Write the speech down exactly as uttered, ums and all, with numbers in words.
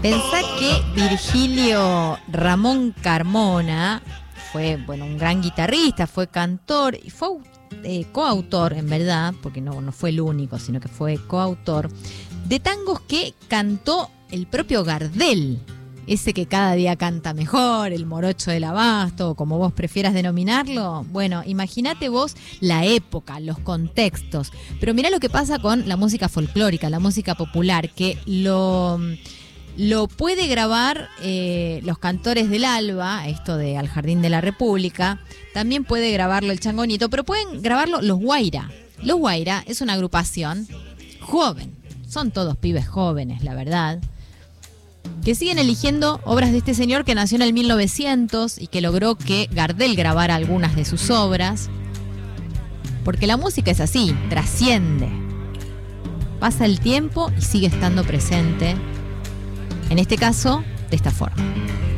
Pensá que Virgilio Ramón Carmona fue, bueno, un gran guitarrista, fue cantor y fue eh, coautor, en verdad, porque no, no fue el único, sino que fue coautor, de tangos que cantó el propio Gardel, ese que cada día canta mejor, el morocho del abasto, o como vos prefieras denominarlo. Bueno, imagínate vos la época, los contextos. Pero mirá lo que pasa con la música folclórica, la música popular, que lo... Lo puede grabar eh, los Cantores del Alba, esto de Al Jardín de la República. También puede grabarlo el Changonito, pero pueden grabarlo los Guaira. Los Guaira es una agrupación joven. Son todos pibes jóvenes, la verdad. Que siguen eligiendo obras de este señor que nació en el mil novecientos y que logró que Gardel grabara algunas de sus obras. Porque la música es así, trasciende. Pasa el tiempo y sigue estando presente. En este caso, de esta forma.